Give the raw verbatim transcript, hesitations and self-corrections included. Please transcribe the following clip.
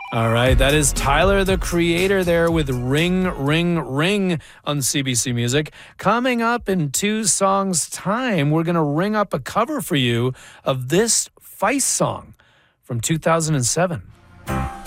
All right, that is Tyler, the Creator, there with Ring, Ring, Ring on C B C Music. Coming up in two songs' time, we're going to ring up a cover for you of this Feist song from two thousand seven.